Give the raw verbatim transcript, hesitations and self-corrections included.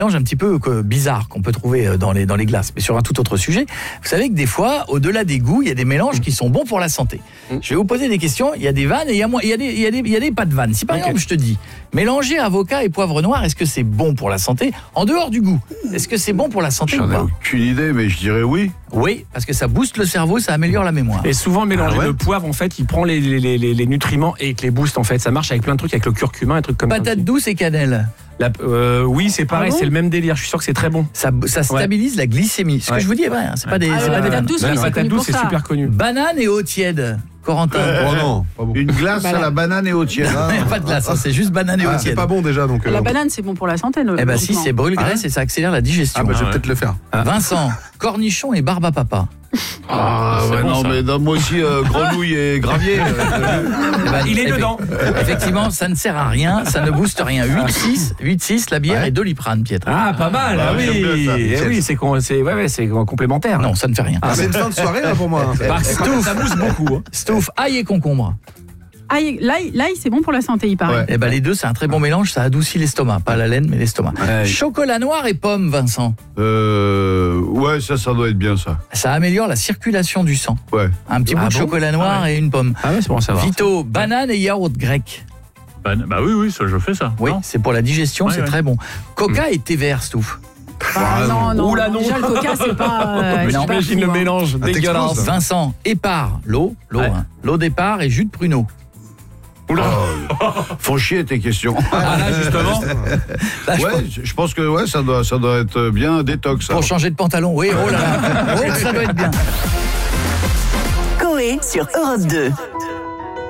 mélange un petit peu euh, bizarre qu'on peut trouver dans les, dans les glaces. Mais sur un tout autre sujet, vous savez que des fois, au-delà des goûts, il y a des mélanges qui sont bons pour la santé. Je vais vous poser des questions, il y a des vannes et il y a, il y a, des, il y a, des, il y a des pas de vannes. Si par okay. exemple je te dis, mélanger avocat et poivre noir, est-ce que c'est bon pour la santé? En dehors du goût, est-ce que c'est bon pour la santé? J'en ai aucune idée, mais je dirais oui. Oui, parce que ça booste le cerveau, ça améliore la mémoire. Et souvent mélanger ah ouais. le poivre, en fait, il prend les, les, les, les nutriments et il les booste en fait. Ça marche avec plein de trucs, avec le curcuma, et trucs comme ça. Patate douce et cannelle. La, euh, oui, c'est pareil, ah bon c'est le même délire. Je suis sûr que c'est très bon. Ça, ça stabilise ouais. la glycémie. Ce ouais. que je vous dis est vrai, hein, c'est pas des, ah, c'est la pas des patate douce, la patate douce, c'est super connu. Banane et eau tiède. Corentin. Euh, oh non, pas bon. Une glace à la banane et eau tiède. Il n'y a pas de glace, hein, c'est juste banane et eau ah, tiède. C'est pas bon déjà donc. Euh... La banane, c'est bon pour la santé. Eh ben si, c'est brûle-graisse ah, et ça accélère la digestion. Ah bah je vais ah, peut-être ouais. le faire. Ah. Vincent, cornichon et barbe à papa. Ah ouais, bon, non ça. mais donne-moi aussi euh, grenouille et gravier. eh ben, il est Effe- dedans. Effectivement, ça ne sert à rien, ça ne booste rien. huit six, la bière ouais. et Doliprane, Pietre. Ah, pas mal, bah, oui. Eh oui, c'est, c'est, ouais, ouais, c'est complémentaire. Non, ça ne fait rien. Ah, c'est une fin de soirée là, pour moi. Hein. Bah, Stouff, ça mousse beaucoup. Hein. Stouff, ail et concombre. Ail, l'ail, l'ail, c'est bon pour la santé, il paraît. Ouais. Eh ben, les deux, c'est un très bon mélange, ça adoucit l'estomac. Pas la laine, mais l'estomac. Ouais. Chocolat noir et pomme, Vincent. Euh, ouais, ça, ça doit être bien, ça. Ça améliore la circulation du sang. Ouais. Un petit ah bout bon de chocolat noir ah ouais. et une pomme. Ah ouais, c'est bon à savoir. Vito, banane et yaourt grec. Bah, bah oui, oui, ça, je fais ça. Oui, non c'est pour la digestion, ouais, c'est ouais. très bon. Coca mmh. et thé vert, Stouff. Ah, non, non, Oula, non. Déjà, le coca, c'est pas... Euh, J'imagine le mélange dégueulasse. Vincent, épar, l'eau, l'eau, ouais. hein, l'eau d'épar et jus de pruneau. Oula, oh, font chier tes questions. Ah là justement. Là, je, ouais, pense... je pense que ouais, ça doit, ça doit être bien détox. Pour changer de pantalon, oui, oh là là, oh, ça doit être bien. Coé sur Europe deux.